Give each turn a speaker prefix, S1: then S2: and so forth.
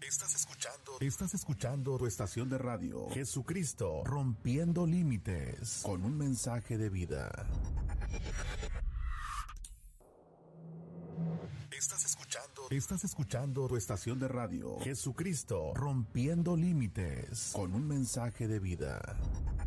S1: Estás escuchando tu estación de radio, Jesucristo, rompiendo límites, con un mensaje de vida. Estás escuchando tu estación de radio, Jesucristo, rompiendo límites, con un mensaje de vida.